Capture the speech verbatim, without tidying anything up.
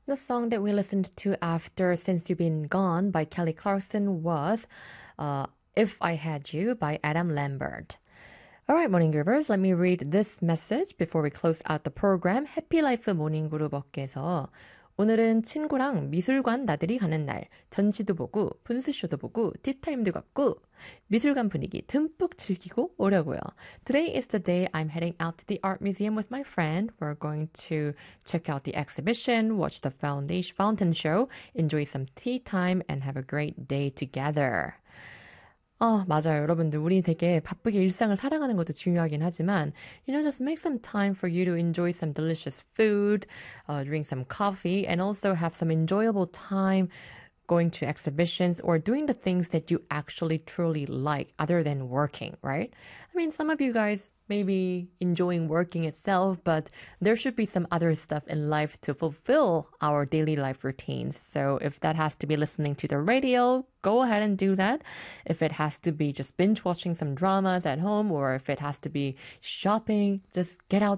The song that we listened to after Since You've Been Gone by Kelly Clarkson was uh, If I Had You by Adam Lambert. All right, morning groovers, let me read this message before we close out the program. 해피라이프 모닝 그룹업계에서 오늘은 친구랑 미술관 나들이 가는 날. 전시도 보고 분수쇼도 보고 티타임도 갖고 미술관 분위기 듬뿍 즐기고 오려고요. Today is the day I'm heading out to the art museum with my friend. We're going to check out the exhibition, watch the foundation fountain show, enjoy some tea time, and have a great day together. 어, 맞아요. 여러분들, 우리 되게 바쁘게 일상을 살아가는 것도 중요하긴 하지만, you know, just make some time for you to enjoy some delicious food, uh, drink some coffee, and also have some enjoyable time going to exhibitions or doing the things that you actually truly like other than working, right? I mean, some of you guys may be enjoying working itself, but there should be some other stuff in life to fulfill our daily life routines. So if that has to be listening to the radio, go ahead and do that. If it has to be just binge watching some dramas at home, or if it has to be shopping, just get out